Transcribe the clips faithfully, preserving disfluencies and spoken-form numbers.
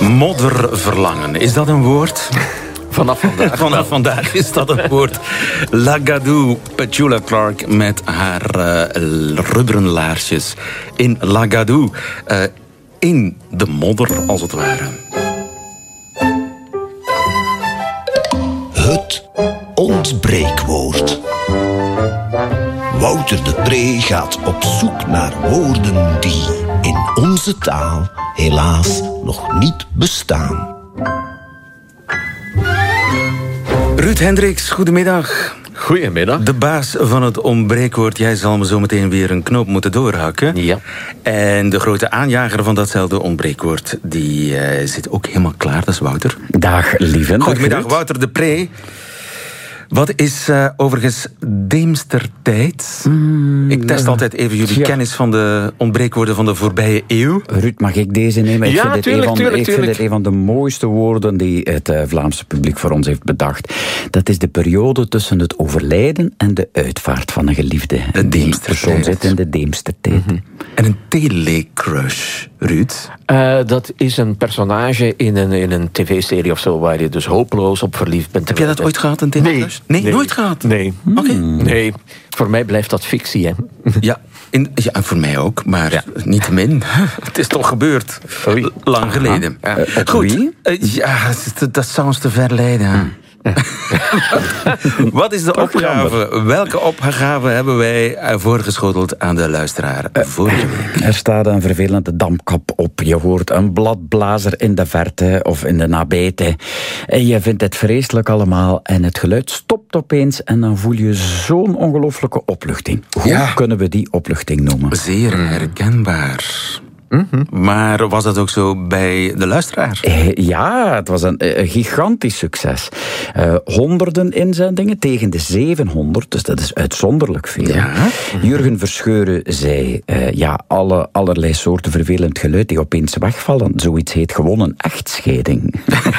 Modderverlangen, is dat een woord? Vanaf vandaag. Vanaf vandaag is dat een woord. La Gadou, Petula Clark met haar uh, rubberen laarsjes in La Gadou. Uh, in de modder, als het ware. Het ontbreekwoord. Wouter de Pre gaat op zoek naar woorden die in onze taal helaas nog niet bestaan. Ruud Hendricks, goedemiddag. Goedemiddag. De baas van het ontbreekwoord. Jij zal me zo meteen weer een knoop moeten doorhakken. Ja. En de grote aanjager van datzelfde ontbreekwoord, die uh, zit ook helemaal klaar. Dat is Wouter. Dag, lieve. Goedemiddag, Wouter de Pre. Wat is uh, overigens Deemstertijd? Mm, ik test uh, altijd even jullie ja. kennis van de ontbreekwoorden van de voorbije eeuw. Ruud, mag ik deze nemen? Ja, ik vind, tuurlijk, het, een van, tuurlijk, ik vind tuurlijk. het een van de mooiste woorden die het uh, Vlaamse publiek voor ons heeft bedacht. Dat is de periode tussen het overlijden en de uitvaart van een geliefde. De Die persoon zit in de Deemstertijd. Mm-hmm. En een telecrush, Ruud? Uh, dat is een personage in een, in een tv-serie of zo, waar je dus hopeloos op verliefd bent. Heb jij dat ooit gehad, een telecrush? Nee. Nee, nee, nooit gehad? Nee. Oké. Okay. Nee, voor mij blijft dat fictie, hè. Ja, in, ja, voor mij ook, maar ja. Niettemin. Het is toch gebeurd. Oei. Lang geleden. Uh, uh, Goed. Wie? Uh, ja, dat, dat zou ons te ver leiden. Hmm. Wat is de Toch opgave? jammer. Welke opgave hebben wij voorgeschoteld aan de luisteraar uh, vorige week? Er staat een vervelende dampkap op. Je hoort een bladblazer in de verte of in de nabijte. En je vindt het vreselijk allemaal. En het geluid stopt opeens en dan voel je zo'n ongelooflijke opluchting. Hoe Ja. kunnen we die opluchting noemen? Zeer herkenbaar. Mm-hmm. Maar was dat ook zo bij de luisteraar? Eh, ja, het was een, een gigantisch succes. Uh, honderden inzendingen tegen de zevenhonderd, dus dat is uitzonderlijk veel. Ja. Jurgen Verscheuren zei, uh, ja, alle, allerlei soorten vervelend geluid die opeens wegvallen. Zoiets heet gewoon een echtscheiding.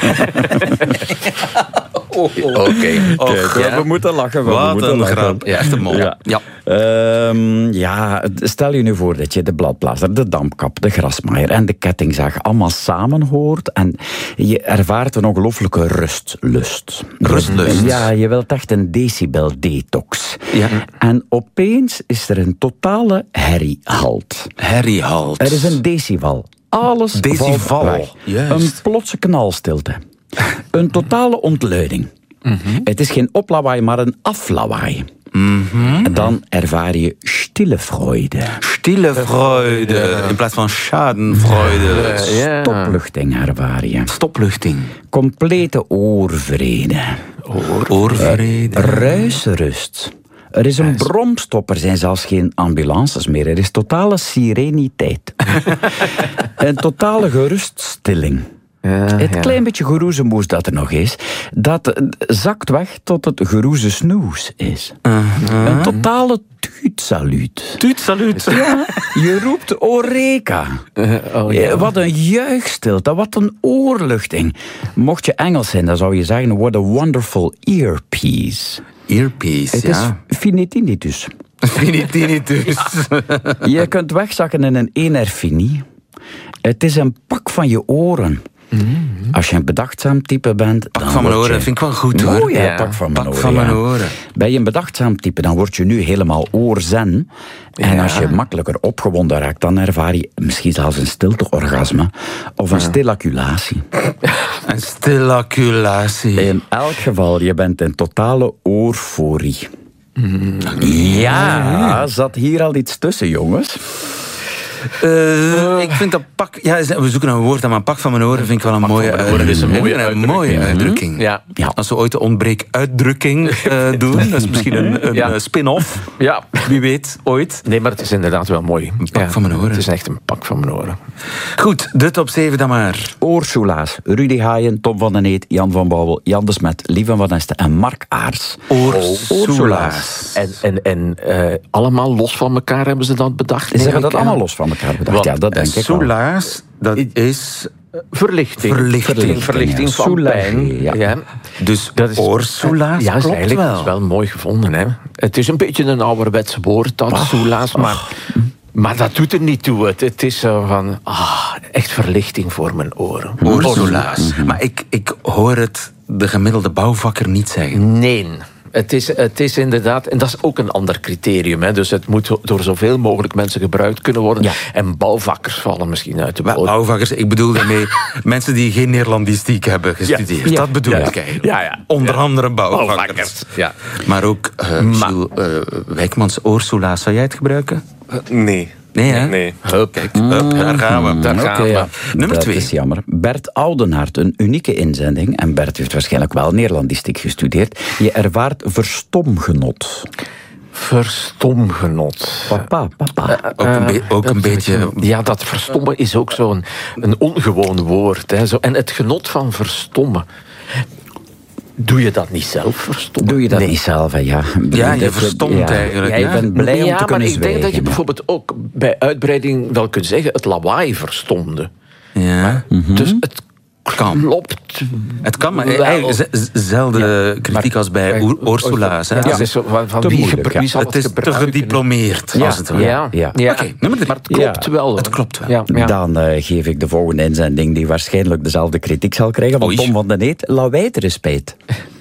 Oké, okay. Ja. We moeten lachen. We Wat moeten een lachen. grap. Ja, echt een mol. Ja. Ja. Um, ja, stel je nu voor dat je de bladblazer, de dampkap, de grasmaaier en de kettingzaag allemaal samen hoort en je ervaart een ongelooflijke rustlust. Rustlust? Ja, je wilt echt een decibel-detox. Ja. En opeens is er een totale herriehalt. Herriehalt. Er is een decibel. Alles Decibel. valt weg. Juist. Een plotse knalstilte. Een totale ontluiding. Mm-hmm. Het is geen oplawaai, maar een aflawaai. Mm-hmm. En dan ervaar je stille freude. Stille freude. In plaats van schadenfreude. Ja. Stopluchting ervaar je. Stopluchting. Complete oorvrede. Oor, oorvrede. Uh, ruisrust. Er is een bromstop, er zijn zelfs geen ambulances meer. Er is totale sereniteit. Een totale geruststilling. Ja, het ja. klein beetje geroezemoes dat er nog is, dat zakt weg tot het geroeze snoes is. Uh-huh. Een totale tuutsaluut. Tuutsaluut? Ja, je roept Eureka. Uh, oh, ja. Wat een juichstilte, wat een oorluchting. Mocht je Engels zijn, dan zou je zeggen, what a wonderful earpiece. Earpiece, het ja. is finitinitus. Finitinitus. Je kunt wegzakken in een enerfinie. Het is een pak van je oren. Mm-hmm. Als je een bedachtzaam type bent... Pak dan van mijn je... oren, vind ik wel goed hoor. Oh ja, ja. pak van mijn pak oren. Van mijn ja. oren. Ben je een bedachtzaam type, dan word je nu helemaal oorzen. En ja. als je makkelijker opgewonden raakt, dan ervaar je misschien zelfs een stilteorgasme. Of een ja. stilaculatie. Een stilaculatie. In elk geval, je bent in totale oorforie. Mm. Ja, zat hier al iets tussen, jongens? Uh, ik vind dat pak... Ja, we zoeken een woord aan, maar pak van mijn oren vind ik wel een pak mooie uitdrukking. is een mooie een uitdrukking. mooie uitdrukking. Ja. Ja. Als we ooit de ontbreekuitdrukking uh, doen, dat is misschien een, een ja. spin-off. Ja. Wie weet, ooit. Nee, maar het is inderdaad wel mooi. Een pak ja. van mijn oren. Het is echt een pak van mijn oren. Goed, de top zeven dan maar. Oorsula's, Rudy Haaien, Tom van den Eet, Jan van Bouwel, Jan de Smet, Lieven van Esten en Mark Aars. Oorsula's. En, en, en uh, allemaal los van elkaar hebben ze dat bedacht? Ze hebben dat allemaal los van elkaar bedacht. Ja, dat denk ik Soelaars, dat is... Verlichting. Verlichting. Verlichting, Verlichting ja. van pijn. Ja. Ja. Dus dat is oorsoelaas, ja, klopt eigenlijk wel. is wel mooi gevonden. Hè? Het is een beetje een ouderwets woord, dat soelaas, maar... Maar dat doet er niet toe. Het, het is zo van, ah, echt verlichting voor mijn oren. Orsula's. Mm-hmm. Maar ik, ik hoor het de gemiddelde bouwvakker niet zeggen. Nee. Het is, het is inderdaad, en dat is ook een ander criterium. Hè. Dus het moet door zoveel mogelijk mensen gebruikt kunnen worden. Ja. En bouwvakkers vallen misschien uit de boot. Bouwvakkers, ik bedoel daarmee mensen die geen Neerlandistiek hebben gestudeerd. Ja. Ja. Dat bedoel ja. ik eigenlijk. Ja, ja. Onder ja. andere bouwvakkers. bouwvakkers. Ja. Maar ook uh, maar, Jules, uh, Wijkmans Orsula's, zou jij het gebruiken? Uh, nee. Nee, hè? Nee. Hup, kijk, hup, daar gaan we. Daar gaan okay, we. Ja. Nummer dat twee. Dat is jammer. Bert Oudenaard, een unieke inzending. En Bert heeft waarschijnlijk wel Neerlandistiek gestudeerd. Je ervaart verstomgenot. Verstomgenot. Papa, papa. Uh, ook een, be- ook een beetje... Ja, dat verstommen is ook zo'n een ongewoon woord. Hè. Zo, en het genot van verstommen... Doe je dat niet zelf, verstommen? Doe je dat nee. niet zelf, hè? Ja. Ja, je verstomt ja. eigenlijk. Ja, je bent blij om ja, te kunnen maar ik denk dat je ja. bijvoorbeeld ook bij uitbreiding wel kunt zeggen... het lawaai verstomde. Ja. Mm-hmm. Dus het kan. klopt. Het kan, maar eigenlijk zelfde ja. kritiek als bij Ursula's. Ja, ja. Zo van, van wie, moeilijk, ja. het, het is te gediplomeerd, ja. als het ware. Ja, ja. ja. Okay, maar het klopt ja. wel. Het klopt wel. Ja, ja. Dan uh, geef ik de volgende inzending... die waarschijnlijk dezelfde kritiek zal krijgen... van Oei. Tom van den Eet. Lawaaitrespect.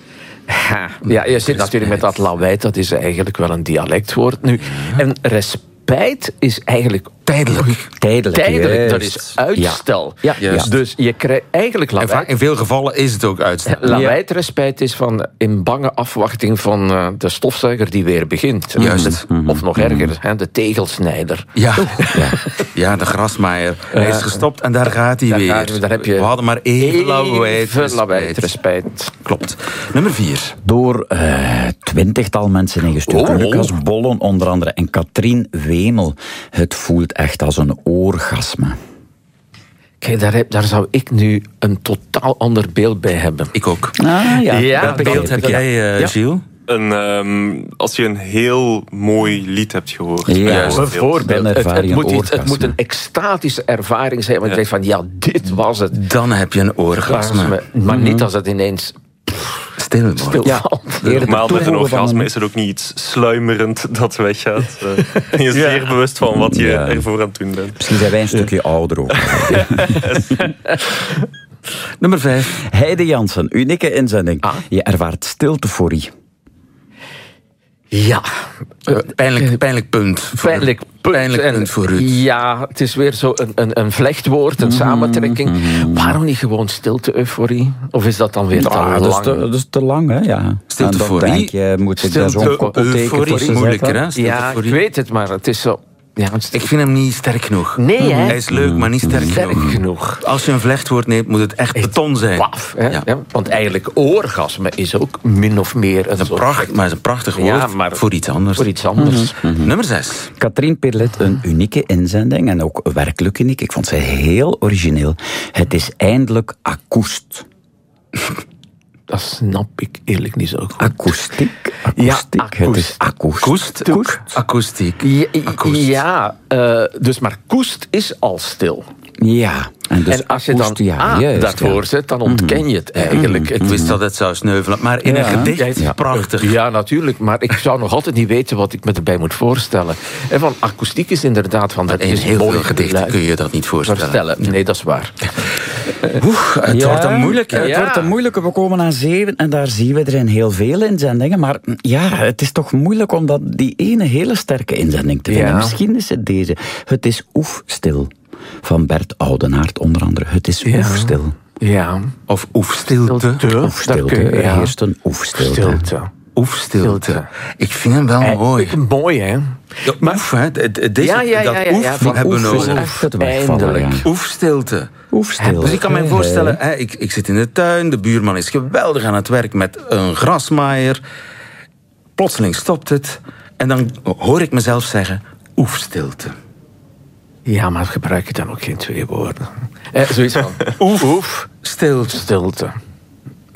Ja, je zit natuurlijk met dat lawaai, dat is eigenlijk wel een dialectwoord. Nu, en respijt is eigenlijk tijdelijk. Tijdelijk, tijdelijk dat is uitstel. Ja. Ja, dus je krijgt eigenlijk lawaai. In veel gevallen is het ook uitstel. Lawaaitrespijt is van in bange afwachting van uh, de stofzuiger die weer begint. Juist. Mm-hmm. Of nog erger, hè, de tegelsnijder. Ja, ja. ja de grasmaaier. Hij is gestopt en daar gaat hij daar weer. Gaat, daar heb je We hadden maar één lawaaitrespijt. Klopt. Nummer vier. Door uh, twintigtal mensen ingestuurd. Oh. Lucas Bollen onder andere en Katrien Wemel. Het voelt echt als een orgasme. Kijk, daar, heb, daar zou ik nu een totaal ander beeld bij hebben. Ik ook. Ah, ja. ja Welk beeld heb jij, uh, ja. Gilles? Een, um, als je een heel mooi lied hebt gehoord. Ja, juist, bijvoorbeeld. Het, het, moet iets, het moet een extatische ervaring zijn. Want ja. je denkt van, ja, dit was het. Dan heb je een orgasme. Maar mm-hmm. niet als het ineens... Stil wordt. Stil ja. Normaal met een orgasme is er ook niet iets sluimerend dat weggaat. Uh, je is zeer ja. bewust van wat je ja. ervoor aan het doen bent. Misschien zijn wij een stukje ouder ook. Nummer vijf. Heide Jansen, unieke inzending. Ah. Je ervaart stilteforie. Ja. Uh, pijnlijk, pijnlijk punt. Voor, pijnlijk punt. Pijnlijk en, punt voor u. Ja, het is weer zo een, een, een vlechtwoord, een mm-hmm, samentrekking. Mm-hmm. Waarom niet gewoon stilte-euforie? Of is dat dan weer te ah, lang? Dat is te, dat is te lang, hè? Ja. Stilte-euforie. Je, moet ik daar zo'n koppelteken tussen moeilijker, hè? Ja, ik weet het, maar het is zo... Ja, ik vind hem niet sterk genoeg. Nee, hè? Hij is leuk, maar niet sterk, sterk genoeg. genoeg. Als je een vlechtwoord neemt, moet het echt beton zijn. Paf, hè? Ja. Ja, want eigenlijk orgasme is ook min of meer... Een, een pracht, maar het is een prachtig woord ja, maar voor iets anders. Voor iets anders. Mm-hmm. Mm-hmm. Nummer zes. Katrien Pirlet, een unieke inzending. En ook werkelijk uniek. Ik vond ze heel origineel. Het is eindelijk akoest. Dat snap ik eerlijk niet zo goed. Akoestiek. Akoestiek. Ja, het is akoest. Koest. Akoestiek. Ja, ja uh, dus maar koest is al stil. Ja. En, dus en als je dan ja, A juist, daarvoor ja. zet, dan ontken je het eigenlijk. Mm-hmm. Ik wist dat het zou sneuvelen, maar in ja. een gedicht ja. prachtig. Ja, natuurlijk, maar ik zou nog altijd niet weten wat ik me erbij moet voorstellen. En van akoestiek is inderdaad van... Dat in is heel veel gedichten kun je dat niet voorstellen. voorstellen. Nee, dat is waar. Oeh, het ja, wordt een moeilijke. Het ja. wordt een moeilijke. We komen aan zeven en daar zien we er in heel veel inzendingen. Maar ja, het is toch moeilijk om dat, die ene hele sterke inzending te vinden. Ja. Misschien is het deze. Het is oefstil. Van Bert Oudenaard onder andere. Het is ja. oefstil. Ja. Of oefstilte. Oefstilte. Er ja. heerst een oefstilte. Stilte. Oefstilte. Ik vind hem wel e- mooi. Ik, mooi, hè? Ja, maar, oef, hè. Deze, ja, ja, ja, ja, dat oef ja, ja, hebben we nodig. Echt het wegvallen, ja. Oefstilte. Oefstilte. Dus ik kan me voorstellen, hè, ik, ik zit in de tuin, de buurman is geweldig aan het werk met een grasmaaier. Plotseling stopt het. En dan hoor ik mezelf zeggen, oefstilte. Ja, maar gebruik je dan ook geen twee woorden? Eh, zoiets van, oef, oef, stilte. Stilte.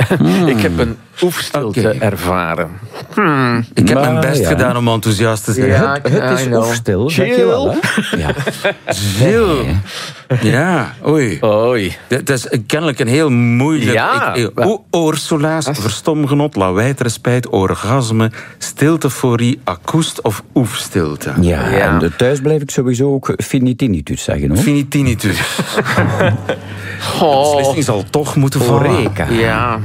Hmm. Ik heb een oefstilte okay. ervaren. Hmm. Ik heb maar, mijn best ja. gedaan om enthousiast te zijn. Ja, het, het is oefstil, zeg je wel, hè? Ja. Chill. Ja, oei. oei. Dat is kennelijk een heel moeilijk... Ja. Ik, o, oorsolaas, verstomgenot, lawaai-respijt, orgasme, stilteforie, akoest of oefstilte. Ja, ja. En thuis blijf ik sowieso ook finitinitus zeggen, hoor. Finitinitus. Oh. De beslissing zal toch moeten vallen. Eureka. Ja.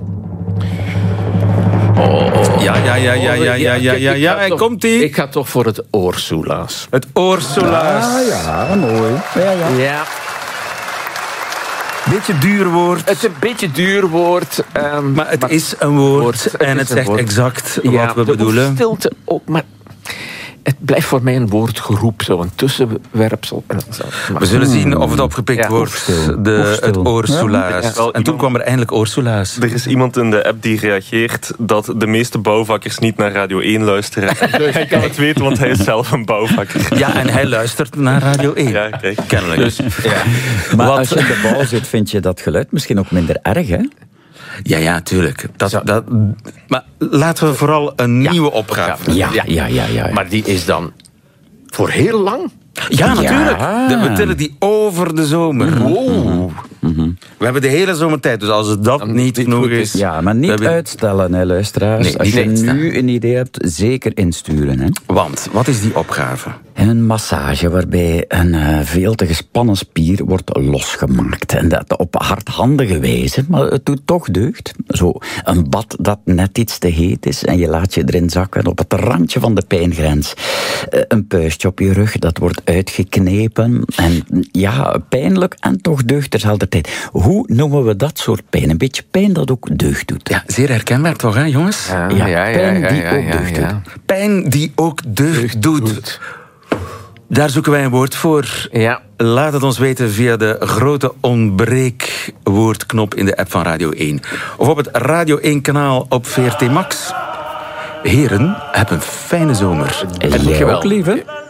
Oh. Ja, ja, ja, ja, ja, ja, ja, ja, ja. En komt-ie? Ik ga toch voor het oorsolaas. Het oorsolaas. Ja, ja, mooi. Ja, ja. Ja. Beetje duur woord. Het is een beetje duur woord. Um, maar het maar is een woord. woord het en het zegt woord. exact ja, wat we de bedoelen. Stilte ook, maar... Het blijft voor mij een woordgeroep, zo een tussenwerpsel. Maar we zullen zien of het opgepikt ja, wordt, de, het oorsolaas. Ja. En toen kwam er eindelijk oorsolaas. Er is iemand in de app die reageert dat de meeste bouwvakkers niet naar Radio één luisteren. Hij kan het weten, want hij is zelf een bouwvakker. Ja, en hij luistert naar Radio één. Ja, kijk. Kennelijk. Dus, ja. Maar Wat, als je in de bouw zit, vind je dat geluid misschien ook minder erg, hè? Ja, ja, tuurlijk. Dat, dat, maar laten we vooral een ja. nieuwe opgave. Ja, ja, ja, ja, ja, ja. Maar die is dan voor heel lang? Ja, natuurlijk. Ja. We tillen die over de zomer. Wow. Mm-hmm. We hebben de hele zomertijd, dus als het dat dan niet genoeg is... Ja, maar niet hebben... uitstellen, hè, luisteraars. Nee, als je uitstellen. nu een idee hebt, zeker insturen. Hè. Want, wat is die opgave? Een massage waarbij een uh, veel te gespannen spier wordt losgemaakt. En dat op hardhandige wijze, maar het doet toch deugd. Zo, een bad dat net iets te heet is en je laat je erin zakken op het randje van de pijngrens. Uh, een puistje op je rug, dat wordt uitgeknepen. En ja, pijnlijk en toch deugd terzelfde tijd. Hoe noemen we dat soort pijn? Een beetje pijn dat ook deugd doet. Ja, zeer herkenbaar toch, hè, jongens? Ja, ja, ja, pijn ja, ja, die ja, ook ja, deugd ja. doet. Pijn die ook deugd, deugd doet. doet. Daar zoeken wij een woord voor. Ja. Laat het ons weten via de grote ontbreekwoordknop in de app van Radio één. Of op het Radio één kanaal op V R T Max. Heren, heb een fijne zomer. En jij ook, lieve.